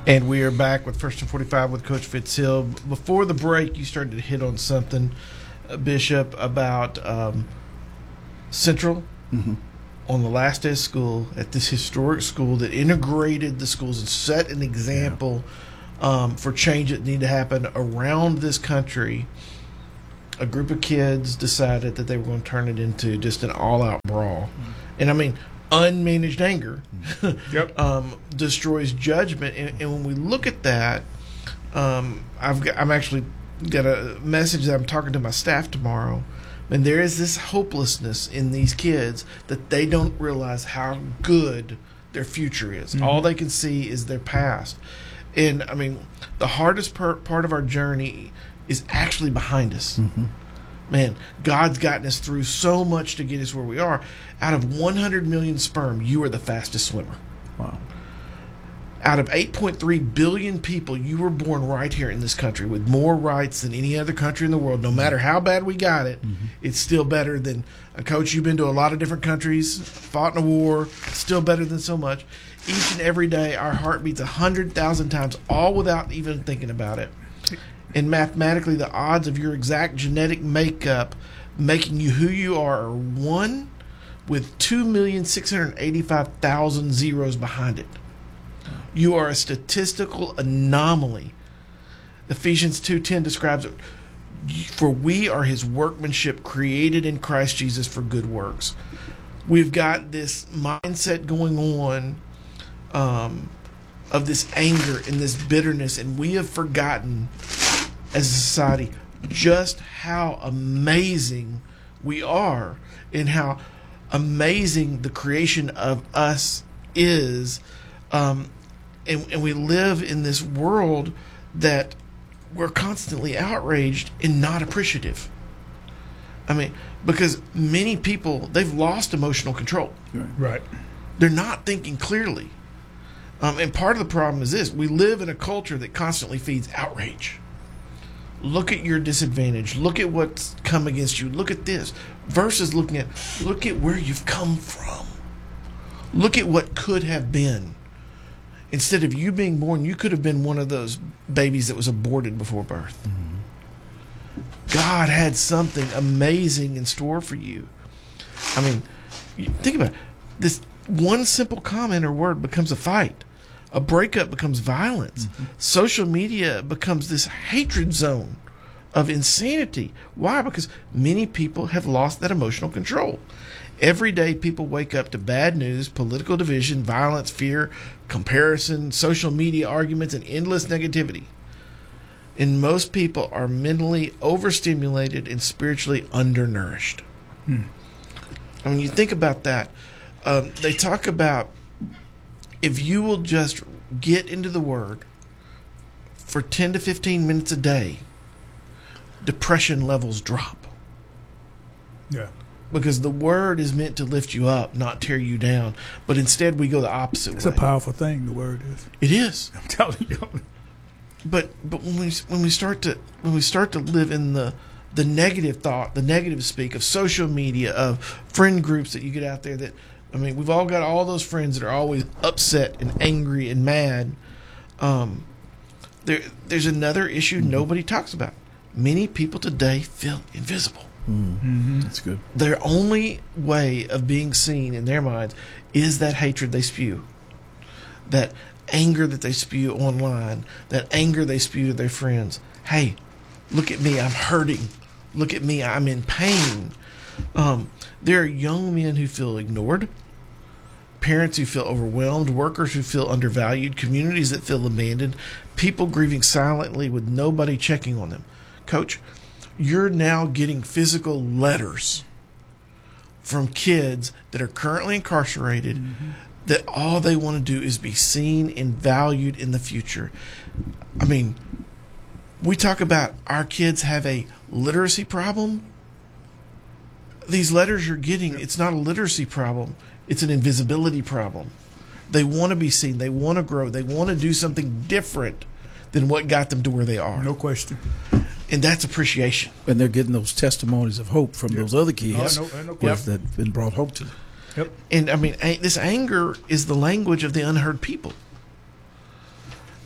And we are back with First and 45 with Coach Fitzhill. Before the break, you started to hit on something, Bishop, about Central on the last day of school at this historic school that integrated the schools and set an example for change that needed to happen around this country. A group of kids decided that they were going to turn it into just an all-out brawl. And, I mean, unmanaged anger destroys judgment. And when we look at that, I'm actually got a message that I'm talking to my staff tomorrow. And there is this hopelessness in these kids that they don't realize how good their future is. All they can see is their past. And, I mean, the hardest part of our journey is actually behind us. Man, God's gotten us through so much to get us where we are. Out of 100 million sperm, you are the fastest swimmer. Wow. Out of 8.3 billion people, you were born right here in this country with more rights than any other country in the world. No matter how bad we got it, it's still better than Coach, you've been to a lot of different countries, fought in a war, still better than so much. Each and every day, our heart beats 100,000 times, all without even thinking about it. And mathematically, the odds of your exact genetic makeup making you who you are 1 with 2,685,000 zeros behind it. You are a statistical anomaly. Ephesians 2:10 describes it. For we are his workmanship created in Christ Jesus for good works. We've got this mindset going on of this anger and this bitterness, and we have forgotten as a society just how amazing we are and how amazing the creation of us is. And we live in this world that we're constantly outraged and not appreciative. I mean, because many people, they've lost emotional control. Right. They're not thinking clearly. And part of the problem is this. We live in a culture that constantly feeds outrage. Look at your disadvantage. Look at what's come against you. Look at this. Versus look at where you've come from. Look at what could have been. Instead of you being born, you could have been one of those babies that was aborted before birth. God had something amazing in store for you. I mean, think about it. This one simple comment or word becomes a fight. A breakup becomes violence. Social media becomes this hatred zone of insanity. Why? Because many people have lost that emotional control. Every day people wake up to bad news, political division, violence, fear, comparison, social media arguments, and endless negativity. And most people are mentally overstimulated and spiritually undernourished. I mean, you think about that. They talk about if you will just get into the Word for 10 to 15 minutes a day, depression levels drop. Yeah. Because the Word is meant to lift you up, not tear you down. But instead, we go the opposite way. It's a powerful thing, the Word is. It is. I'm telling you. But when we start to live in the negative thought, the negative speak of social media, of friend groups that you get out there that, I mean, we've all got all those friends that are always upset and angry and mad. There's another issue nobody talks about. Many people today feel invisible. That's good. Their only way of being seen in their minds is that hatred they spew, that anger that they spew online, that anger they spew to their friends. Hey, look at me, I'm hurting. Look at me, I'm in pain. There are young men who feel ignored, parents who feel overwhelmed, workers who feel undervalued, communities that feel abandoned, people grieving silently with nobody checking on them. Coach, you're now getting physical letters from kids that are currently incarcerated that all they want to do is be seen and valued in the future. I mean, we talk about our kids have a literacy problem. These letters you're getting, it's not a literacy problem. It's an invisibility problem. They want to be seen. They want to grow. They want to do something different than what got them to where they are. No question. And that's appreciation. And they're getting those testimonies of hope from those other kids No that question. have been brought hope to. Yep. And I mean, this anger is the language of the unheard people.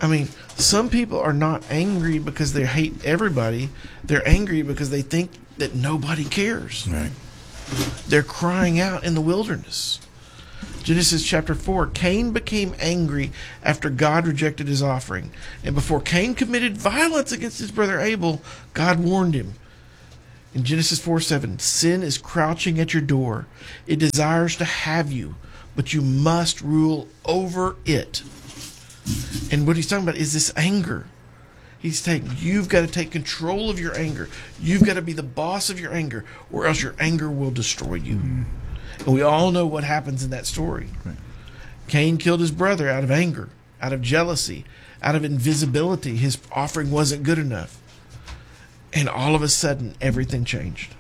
I mean, some people are not angry because they hate everybody. They're angry because they think that nobody cares. Right. They're crying out in the wilderness. Genesis chapter 4, Cain became angry after God rejected his offering. And before Cain committed violence against his brother Abel, God warned him. In Genesis 4:7, sin is crouching at your door. It desires to have you, but you must rule over it. And what he's talking about is this anger. He's saying, you've got to take control of your anger. You've got to be the boss of your anger, or else your anger will destroy you. Mm-hmm. And we all know what happens in that story. Right. Cain killed his brother out of anger, out of jealousy, out of invisibility. His offering wasn't good enough. And all of a sudden, everything changed.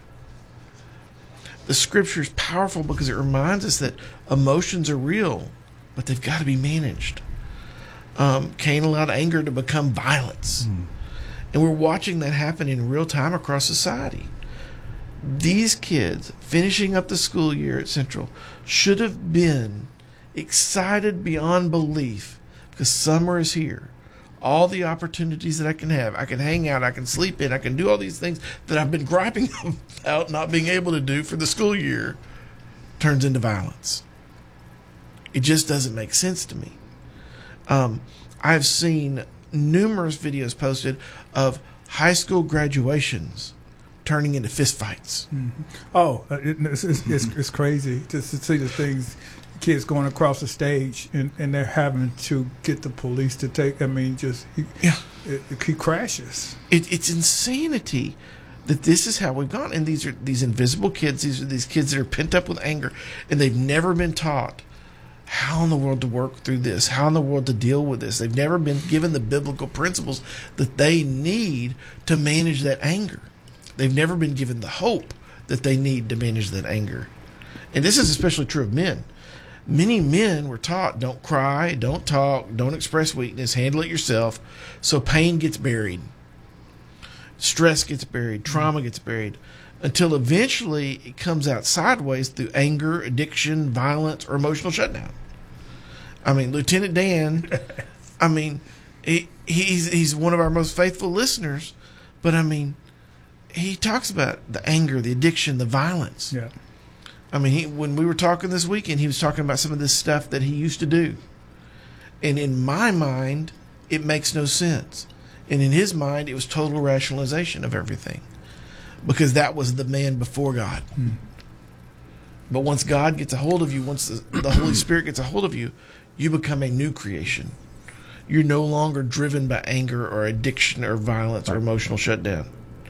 The scripture is powerful because it reminds us that emotions are real, but they've got to be managed. Cain allowed anger to become violence. And we're watching that happen in real time across society. These kids finishing up the school year at Central should have been excited beyond belief because summer is here. All the opportunities that I can have. I can hang out, I can sleep in, I can do all these things that I've been griping about not being able to do for the school year turns into violence. It just doesn't make sense to me. I've seen numerous videos posted of high school graduations turning into fistfights. Mm-hmm. Oh, it's crazy to see the things, kids going across the stage and they're having to get the police to take. I mean, he crashes. It's insanity that this is how we've gone. And these are these invisible kids. These are these kids that are pent up with anger, and they've never been taught how in the world to work through this, how in the world to deal with this. They've never been given the biblical principles that they need to manage that anger. They've never been given the hope that they need to manage that anger. And this is especially true of men. Many men were taught, don't cry, don't talk, don't express weakness, handle it yourself. So pain gets buried. Stress gets buried. Trauma gets buried. Until eventually it comes out sideways through anger, addiction, violence, or emotional shutdown. I mean, Lieutenant Dan, I mean, he's one of our most faithful listeners, but I mean, he talks about the anger, the addiction, the violence. Yeah. I mean, when we were talking this weekend, he was talking about some of this stuff that he used to do. And in my mind, it makes no sense. And in his mind, it was total rationalization of everything. Because that was the man before God. But once God gets a hold of you, once the Holy Spirit gets a hold of you, you become a new creation. You're no longer driven by anger or addiction or violence or emotional shutdown.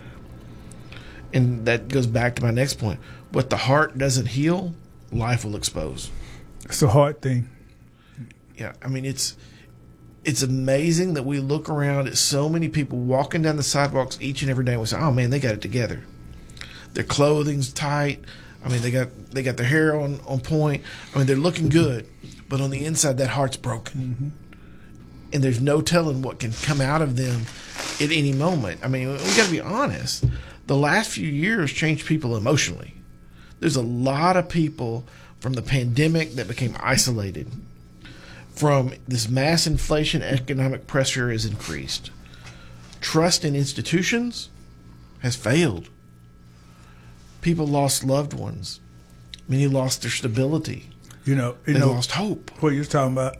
And that goes back to my next point. What the heart doesn't heal, life will expose. It's a hard thing. Yeah, I mean, it's amazing that we look around at so many people walking down the sidewalks each and every day and we say, oh man, they got it together. Their clothing's tight. I mean, they got their hair on point. I mean, they're looking good. But on the inside, that heart's broken. Mm-hmm. And there's no telling what can come out of them at any moment. I mean, we got to be honest. The last few years changed people emotionally. There's a lot of people from the pandemic that became isolated. From this mass inflation, economic pressure has increased. Trust in institutions has failed. People lost loved ones. Many lost their stability. They lost hope. What you're talking about,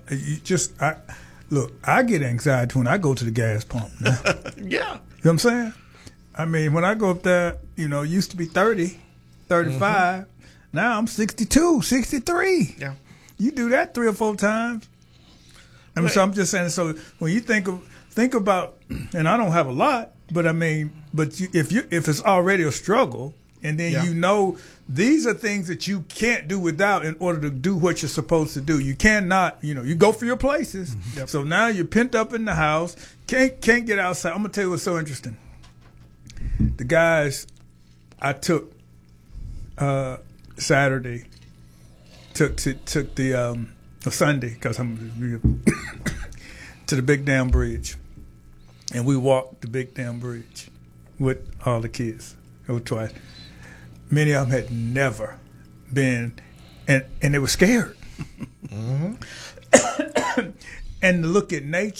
I get anxiety when I go to the gas pump. Now. Yeah. You know what I'm saying? I mean, when I go up there, it used to be 30, 35. Mm-hmm. Now I'm 62, 63. Yeah. You do that 3 or 4 times. I mean, so I'm just saying. So when you think about, and I don't have a lot, but I mean, if it's already a struggle, and then these are things that you can't do without in order to do what you're supposed to do. You cannot, you go for your places. Mm-hmm. Yep. So now you're pent up in the house, can't get outside. I'm gonna tell you what's so interesting. The guys I took Saturday took the Sunday because I'm to the Big Dam Bridge, and we walked the Big Dam Bridge with all the kids. It was twice. Many of them had never been, and they were scared. Mm-hmm. And to look at nature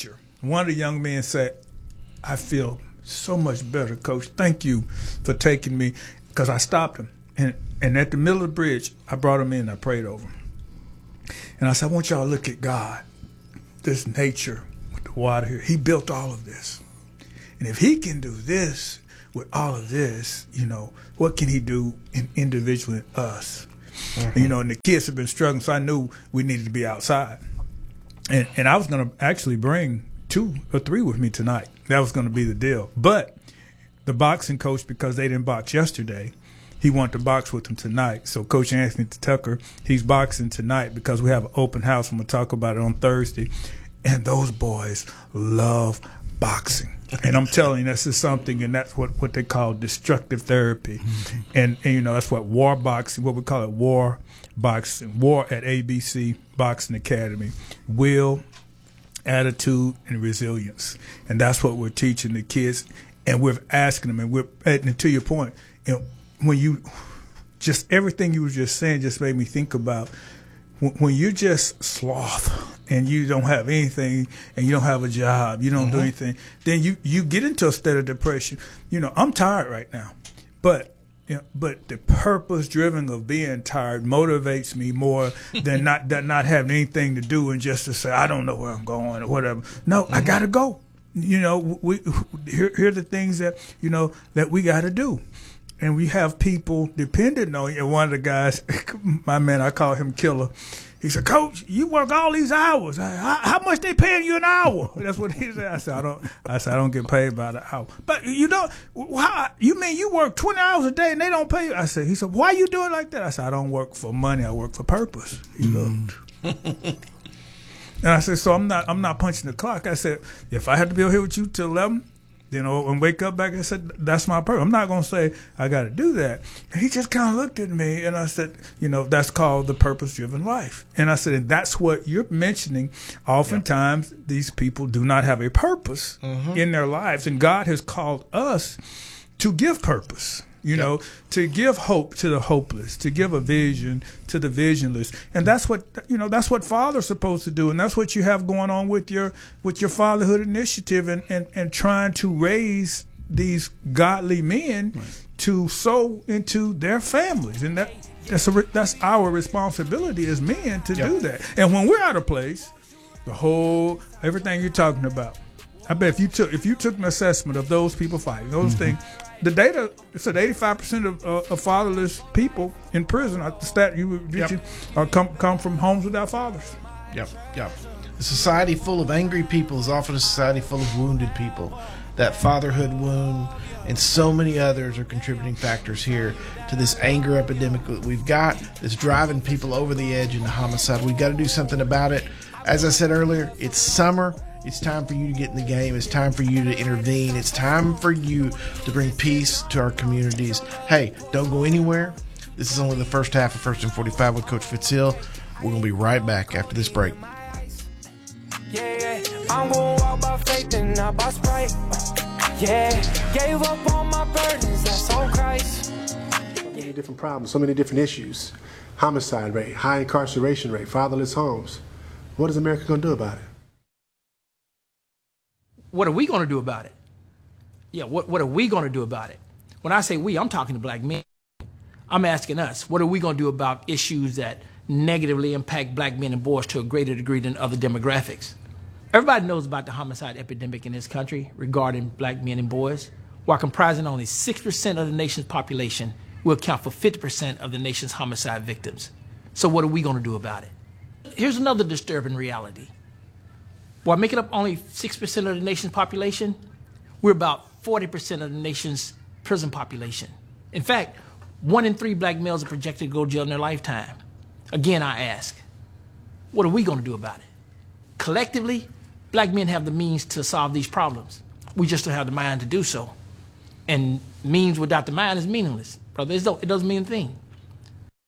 one of the young men said, I feel so much better, Coach. Thank you for taking me, because I stopped him. And at the middle of the bridge, I brought him in and I prayed over him. And I said, I want y'all to look at God, this nature with the water here. He built all of this. And if he can do this with all of this, you know, what can he do individually in us? Mm-hmm. You know, and the kids have been struggling, so I knew we needed to be outside. And I was going to actually bring 2 or 3 with me tonight. That was going to be the deal. But the boxing coach, because they didn't box yesterday, he wanted to box with them tonight. So Coach Anthony Tucker, he's boxing tonight because we have an open house. I'm going to talk about it on Thursday. And those boys love boxing. And I'm telling you, this is something, and that's what they call destructive therapy. And you know, that's what war boxing, what we call it, war boxing, war at ABC Boxing Academy. Will, attitude, and resilience. And that's what we're teaching the kids. And we're asking them, and to your point, you know, when you just, everything you were just saying just made me think about when you're just sloth and you don't have anything and you don't have a job, you don't do anything, then you get into a state of depression. You know, I'm tired right now, but you know, but the purpose driven of being tired motivates me more than not having anything to do and just to say, I don't know where I'm going or whatever. No, I got to go. You know, here are the things that, you know, that we got to do. And we have people dependent on you. And one of the guys, my man, I call him Killer. He said, Coach, you work all these hours. How much they paying you an hour? That's what he said. I said, I don't get paid by the hour. But you don't. You mean you work 20 hours a day and they don't pay you? He said, why you doing like that? I said, I don't work for money. I work for purpose. He looked. And I said, so I'm not punching the clock. I said, if I had to be here with you till 11. You know, and wake up back and said, that's my purpose. I'm not going to say I got to do that. And he just kind of looked at me and I said, you know, that's called the purpose-driven life. And I said, and that's what you're mentioning. Oftentimes, these people do not have a purpose in their lives. And God has called us to give purpose, you know, to give hope to the hopeless, to give a vision to the visionless. And that's what, you know, that's what fathers supposed to do. And that's what you have going on with your fatherhood initiative and trying to raise these godly men to sow into their families. And that's our responsibility as men to do that. And when we're out of place, everything you're talking about, I bet if you took an assessment of those people fighting, those things, the data said 85% of fatherless people in prison, the stat you mentioned, come from homes without fathers. Yep. A society full of angry people is often a society full of wounded people. That fatherhood wound and so many others are contributing factors here to this anger epidemic that we've got that's driving people over the edge into homicide. We've got to do something about it. As I said earlier, it's summer. It's time for you to get in the game. It's time for you to intervene. It's time for you to bring peace to our communities. Hey, don't go anywhere. This is only the first half of First and 45 with Coach Fitzhill. We're going to be right back after this break. Yeah, I'm going to walk by faith and not by Sprite. Yeah, gave up on my burdens, that's on Christ. So many different problems, so many different issues. Homicide rate, high incarceration rate, fatherless homes. What is America going to do about it? What are we going to do about it? Yeah, what are we going to do about it? When I say we, I'm talking to black men. I'm asking us, what are we going to do about issues that negatively impact black men and boys to a greater degree than other demographics? Everybody knows about the homicide epidemic in this country regarding black men and boys. While comprising only 6% of the nation's population, we account for 50% of the nation's homicide victims. So what are we going to do about it? Here's another disturbing reality. While making up only 6% of the nation's population, we're about 40% of the nation's prison population. In fact, 1 in 3 black males are projected to go to jail in their lifetime. Again, I ask, what are we going to do about it? Collectively, black men have the means to solve these problems. We just don't have the mind to do so. And means without the mind is meaningless, brother. It doesn't mean a thing.